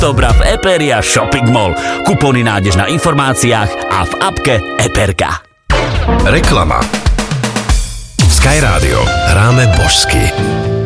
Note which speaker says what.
Speaker 1: októbra v Eperia Shopping Mall. Kupóny nájdeš na informáciách a v appke Eperka.
Speaker 2: Reklama. Sky Radio. Hráme božsky.